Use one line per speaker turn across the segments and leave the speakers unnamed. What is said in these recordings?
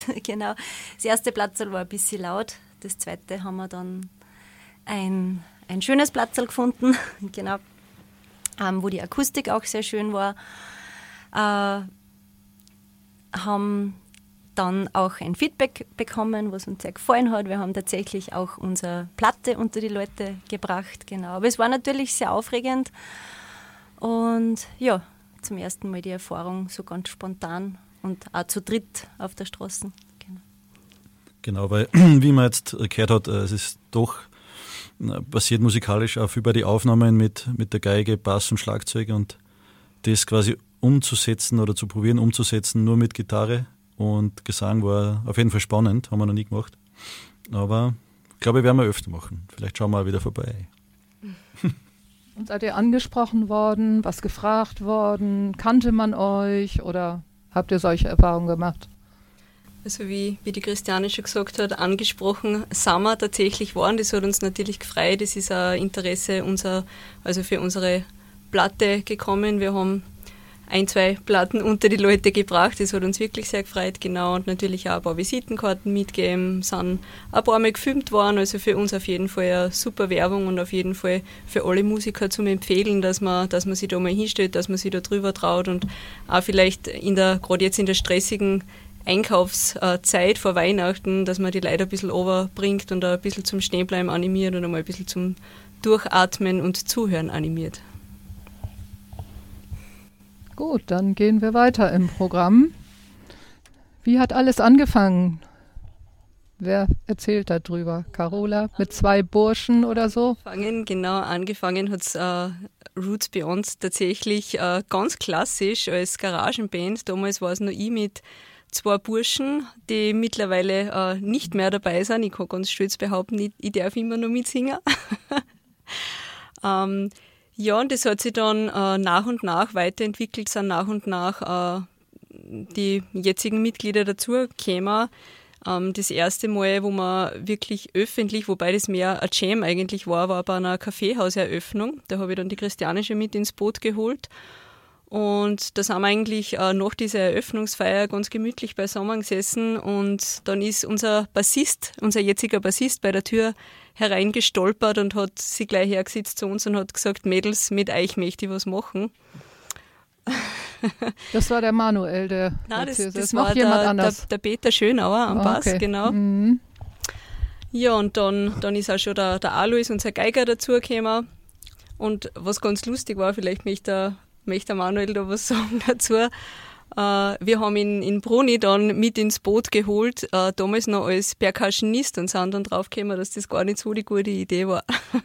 Genau. Das erste Platzl war ein bisschen laut. Das zweite haben wir dann ein schönes Platzl gefunden, genau, wo die Akustik auch sehr schön war. Haben dann auch ein Feedback bekommen, was uns sehr gefallen hat. Wir haben tatsächlich auch unsere Platte unter die Leute gebracht, genau. Aber es war natürlich sehr aufregend und ja, zum ersten Mal die Erfahrung so ganz spontan und auch zu dritt auf der Straße.
Genau, weil wie man jetzt gehört hat, es ist doch passiert musikalisch auch viel bei den Aufnahmen mit der Geige, Bass und Schlagzeug und das quasi umzusetzen oder zu probieren umzusetzen, nur mit Gitarre und Gesang war auf jeden Fall spannend, haben wir noch nie gemacht. Aber ich glaube, werden wir öfter machen. Vielleicht schauen wir auch wieder vorbei.
Und seid ihr angesprochen worden, was gefragt worden? Kannte man euch oder habt ihr solche Erfahrungen gemacht?
Also wie die Christiane schon gesagt hat, angesprochen sind wir tatsächlich worden. Das hat uns natürlich gefreut. Das ist ein Interesse für unsere Platte gekommen. Wir haben 1-2 Platten unter die Leute gebracht. Das hat uns wirklich sehr gefreut, genau. Und natürlich auch ein paar Visitenkarten mitgegeben, sind ein paar Mal gefilmt worden. Also für uns auf jeden Fall eine super Werbung und auf jeden Fall für alle Musiker zum Empfehlen, dass man sich da mal hinstellt, dass man sich da drüber traut und auch vielleicht gerade jetzt in der stressigen Einkaufszeit vor Weihnachten, dass man die Leute ein bisschen runterbringt und ein bisschen zum Stehenbleiben animiert und einmal ein bisschen zum Durchatmen und Zuhören animiert.
Gut, dann gehen wir weiter im Programm. Wie hat alles angefangen? Wer erzählt darüber? Carola mit 2 Burschen oder so?
Angefangen hat es Roots Beyond tatsächlich ganz klassisch als Garagenband. Damals war es noch ich mit 2 Burschen, die mittlerweile nicht mehr dabei sind. Ich kann ganz stolz behaupten, ich darf immer noch mitsingen. Ja, und das hat sich dann nach und nach weiterentwickelt, sind nach und nach die jetzigen Mitglieder dazugekommen. Das erste Mal, wo man wirklich öffentlich, wobei das mehr ein Jam eigentlich war bei einer Kaffeehauseröffnung. Da habe ich dann die Christiane schon mit ins Boot geholt. Und da sind wir eigentlich nach dieser Eröffnungsfeier ganz gemütlich beisammen gesessen und dann ist unser jetziger Bassist bei der Tür hereingestolpert und hat sich gleich hergesetzt zu uns und hat gesagt, Mädels, mit euch möchte ich was machen.
Das war der Manuel, der
Nein, das
noch
war
jemand anders.
Der Peter Schönauer am Bass,
okay.
Genau.
Mhm.
Ja, und dann ist auch schon der Alois, unser Geiger, dazugekommen. Und was ganz lustig war, vielleicht möchte Manuel da was sagen dazu. Wir haben ihn in Brunni dann mit ins Boot geholt, damals noch als Percussionist und sind dann draufgekommen, dass das gar nicht so die gute Idee war.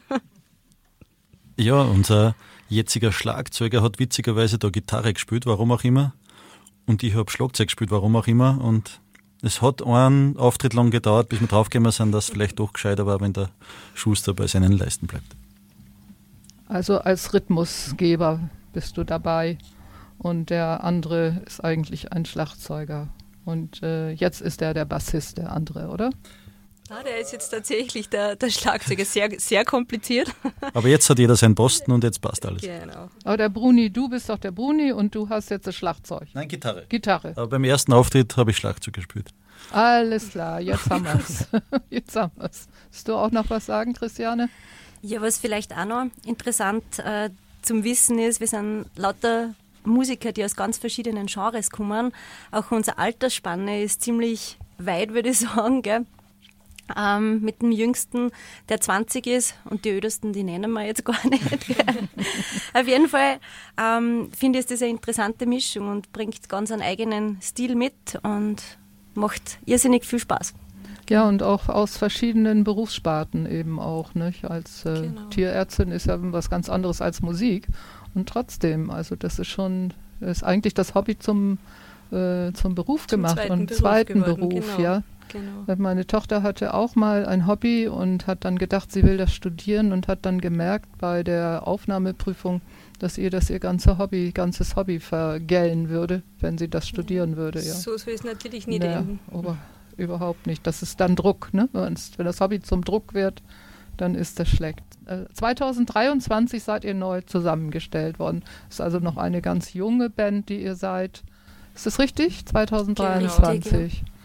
Ja, unser jetziger Schlagzeuger hat witzigerweise da Gitarre gespielt, warum auch immer. Und ich habe Schlagzeug gespielt, warum auch immer. Und es hat einen Auftritt lang gedauert, bis wir draufgekommen sind, dass es vielleicht doch gescheiter war, wenn der Schuster bei seinen Leisten bleibt.
Also als Rhythmusgeber bist du dabei und der andere ist eigentlich ein Schlagzeuger. Und jetzt ist der Bassist, der andere, oder?
Ja, der ist jetzt tatsächlich der Schlagzeuger, sehr, sehr kompliziert.
Aber jetzt hat jeder seinen Posten und jetzt passt alles.
Genau.
Aber der Bruni, du bist doch der Bruni und du hast jetzt das Schlagzeug.
Nein, Gitarre.
Gitarre.
Aber beim ersten Auftritt habe ich Schlagzeug gespielt.
Alles klar, jetzt haben wir es. Willst du auch noch was sagen, Christiane?
Ja, was vielleicht auch noch interessant zum Wissen ist, wir sind lauter Musiker, die aus ganz verschiedenen Genres kommen. Auch unsere Altersspanne ist ziemlich weit, würde ich sagen, gell? Mit dem Jüngsten, der 20 ist, und die Ödesten, die nennen wir jetzt gar nicht. Gell? Auf jeden Fall finde ich, ist das eine interessante Mischung und bringt ganz einen eigenen Stil mit und macht irrsinnig viel Spaß.
Ja, und auch aus verschiedenen Berufssparten eben auch, nicht? Als
Genau.
Tierärztin ist ja was ganz anderes als Musik. Und trotzdem, also das ist eigentlich das Hobby zum Beruf gemacht und zweiten Beruf,
genau.
ja.
Genau.
Meine Tochter hatte auch mal ein Hobby und hat dann gedacht, sie will das studieren und hat dann gemerkt bei der Aufnahmeprüfung, dass ihr das ihr ganzes Hobby vergällen würde, wenn sie das studieren würde. Ja.
So ist natürlich nicht enden.
Aber überhaupt nicht. Das ist dann Druck. Ne? Wenn das Hobby zum Druck wird, dann ist das schlecht. 2023 seid ihr neu zusammengestellt worden. Ist also noch eine ganz junge Band, die ihr seid. Ist das richtig? 2023.
Genau.